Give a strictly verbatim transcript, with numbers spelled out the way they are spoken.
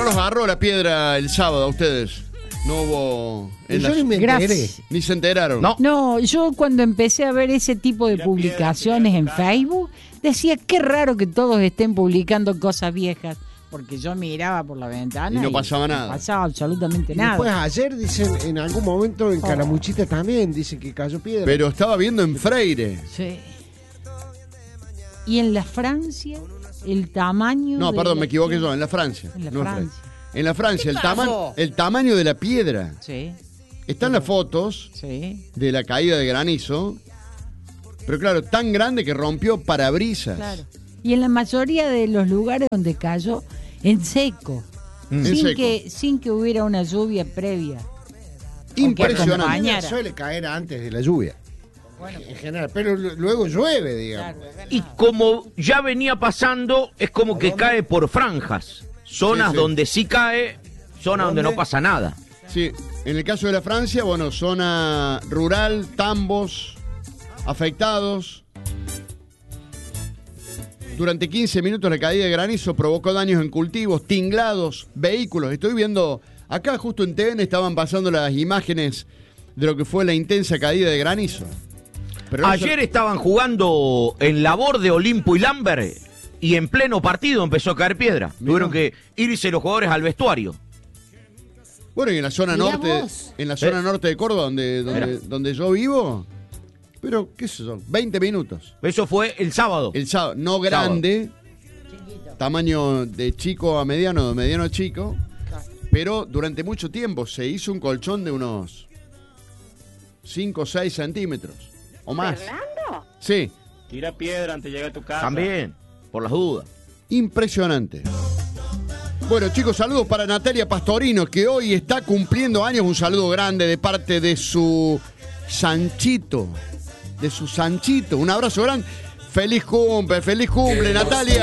los agarró la piedra el sábado a ustedes? No hubo... En Yo las... ni me enteré. Ni se enteraron. No. No, yo cuando empecé a ver ese tipo de publicaciones en Facebook, decía, qué raro que todos estén publicando cosas viejas. Porque yo miraba por la ventana Y no pasaba nada. No pasaba absolutamente Y nada. después ayer dicen, en algún momento en Calamuchita también, dicen que cayó piedra. Pero estaba viendo en Freire. Sí. Y en la Francia, el tamaño... No, de perdón, la me equivoqué piedra- yo, en la Francia. En la no en Francia. Freire. En la Francia, el, ¿Qué tama pasó? el tamaño de la piedra. Sí, Están las fotos sí, de la caída de granizo. Pero claro, tan grande que rompió parabrisas. claro. Y en la mayoría de los lugares donde cayó, en seco. En Sin, seco. Que, sin que hubiera una lluvia previa. Impresionante. acompaña. Mañana Mañana. suele caer antes de la lluvia. En general, pero l- luego llueve, digamos. Y como ya venía pasando, es como que cae por franjas. Zonas Sí, sí. donde sí cae, zonas donde no pasa nada. Sí, en el caso de la Francia, bueno, zona rural, tambos afectados. Durante quince minutos la caída de granizo provocó daños en cultivos, tinglados, vehículos. Estoy viendo, acá justo en T V N estaban pasando las imágenes de lo que fue la intensa caída de granizo. Pero no Ayer se- estaban jugando en labor de Olimpo y Lambert y en pleno partido empezó a caer piedra. Mirá. Tuvieron que irse los jugadores al vestuario. Bueno, y en la zona Mirá norte, vos. en la zona Eh. norte de Córdoba, donde, donde, Mirá. donde yo vivo, pero qué sé yo, veinte minutos. Eso fue el sábado. El sábado, no grande, tamaño de chico a mediano, de mediano a chico, pero durante mucho tiempo se hizo un colchón de unos cinco o seis centímetros o más. ¿Fernando? Sí, Tira piedra antes de llegar a tu casa. También, por las dudas. impresionante. Bueno, chicos, saludos para Natalia Pastorino, que hoy está cumpliendo años. Un saludo grande de parte de su Sanchito, de su Sanchito. Un abrazo grande. Feliz cumple, feliz cumple, Natalia.